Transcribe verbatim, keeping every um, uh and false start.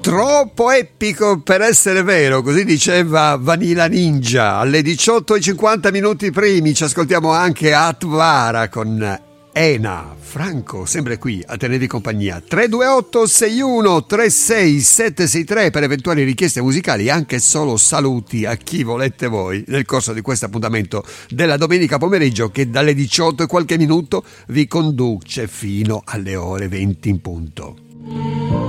Troppo epico per essere vero, così diceva Vanilla Ninja. Alle diciotto e cinquanta minuti primi ci ascoltiamo anche Atvara con Ena. Franco, sempre qui a tenervi compagnia. Tre due otto sei uno tre sei sette sei tre per eventuali richieste musicali, anche solo saluti a chi volete voi nel corso di questo appuntamento della domenica pomeriggio, che dalle diciotto e qualche minuto vi conduce fino alle ore venti in punto.